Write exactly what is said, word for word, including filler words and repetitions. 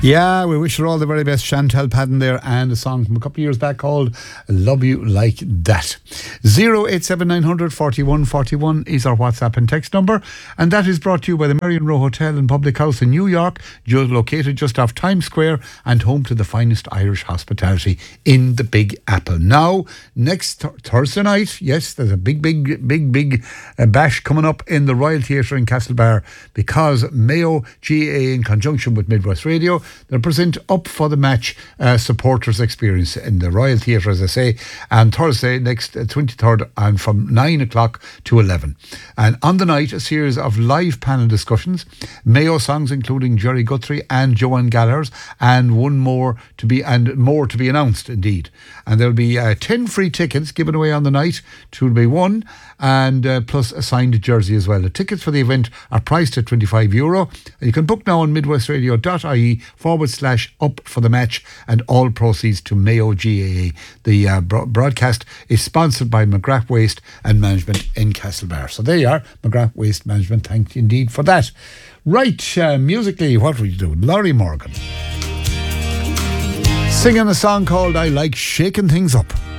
Yeah, we wish her all the very best, Chantal Padden there, and a song from a couple of years back called Love You Like That. zero eight seven nine hundred forty-one forty-one is our WhatsApp and text number, and that is brought to you by the Marion Row Hotel and Public House in New York, just located just off Times Square and home to the finest Irish hospitality in the Big Apple. Now, next th- Thursday night, yes, there's a big, big, big, big uh, bash coming up in the Royal Theatre in Castlebar, because Mayo G A A, in conjunction with Midwest Radio, they'll present Up for the Match uh, supporters experience in the Royal Theatre, as I say, and Thursday next uh, twenty-third, and from nine o'clock to eleven. And on the night, a series of live panel discussions, Mayo songs including Jerry Guthrie and Joanne Gallagher's, and one more to be and more to be announced indeed. And there'll be uh, ten free tickets given away on the night to be won, and uh, plus a signed jersey as well. The tickets for the event are priced at twenty-five euro. And you can book now on midwestradio dot I E forward slash up for the match, and all proceeds to Mayo G A A. The uh, bro- broadcast is sponsored by McGrath Waste and Management in Castlebar. So there you are, McGrath Waste Management. Thank you indeed for that. Right, uh, musically, what were you doing? Laurie Morgan singing a song called I Like Shaking Things Up.